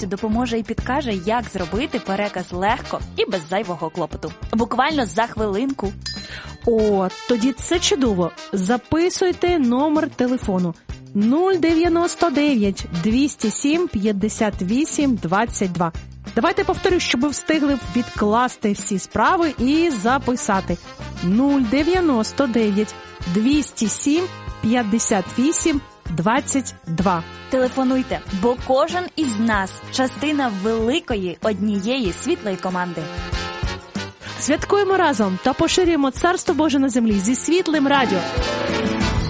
радістю допоможе і підкаже, як зробити переказ легко і без зайвого клопоту. Буквально за хвилинку. О, тоді це чудово. Записуйте номер телефону 099 207 58 22. Давайте повторю, щоб ви встигли відкласти всі справи і записати. 099 207 58 22. Телефонуйте, бо кожен із нас – частина великої однієї світлої команди. Святкуємо разом та поширюємо Царство Боже на землі зі Світлим радіо.